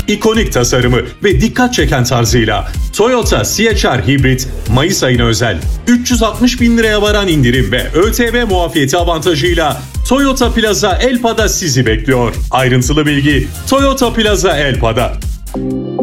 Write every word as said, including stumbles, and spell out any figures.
ikonik tasarımı ve dikkat çeken tarzıyla Toyota C H R Hibrit Mayıs ayına özel üç yüz altmış bin liraya varan indirim ve ÖTV muafiyeti avantajıyla Toyota Plaza Elpa'da sizi bekliyor. Ayrıntılı bilgi Toyota Plaza Elpa'da.